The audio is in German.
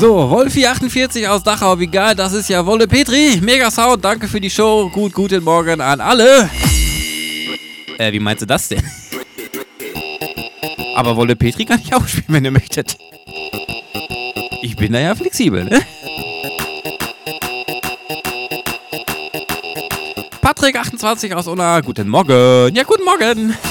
So, Wolfi48 aus Dachau, wie geil, das ist ja Wolle Petri. Mega Sound, danke für die Show. Guten Morgen an alle. Wie meinst du das denn? Aber Wolle Petri kann ich auch spielen, wenn ihr möchtet. Ich bin da ja flexibel, ne? Patrick28 aus Unna, guten Morgen. Ja, guten Morgen.